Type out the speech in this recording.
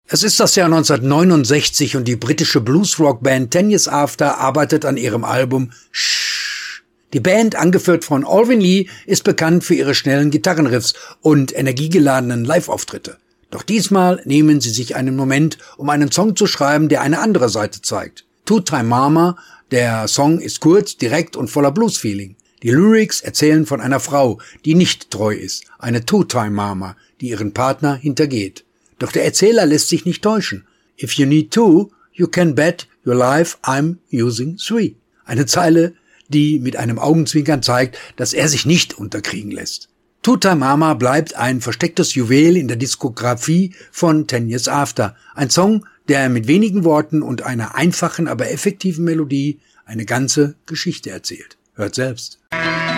Es ist das Jahr 1969 und die britische Blues-Rock-Band 10 Years After arbeitet an ihrem Album Shh. Die Band, angeführt von Alvin Lee, ist bekannt für ihre schnellen Gitarrenriffs und energiegeladenen Live-Auftritte. Doch diesmal nehmen sie sich einen Moment, um einen Song zu schreiben, der eine andere Seite zeigt. Two-Time Mama, der Song ist kurz, direkt und voller Blues-Feeling. Die Lyrics erzählen von einer Frau, die nicht treu ist, eine Two-Time Mama, die ihren Partner hintergeht. Doch der Erzähler lässt sich nicht täuschen. If you need two, you can bet your life I'm using three. Eine Zeile, die mit einem Augenzwinkern zeigt, dass er sich nicht unterkriegen lässt. Two-Time Mama bleibt ein verstecktes Juwel in der Diskografie von 10 Years After. Ein Song, der mit wenigen Worten und einer einfachen, aber effektiven Melodie eine ganze Geschichte erzählt. Hört selbst.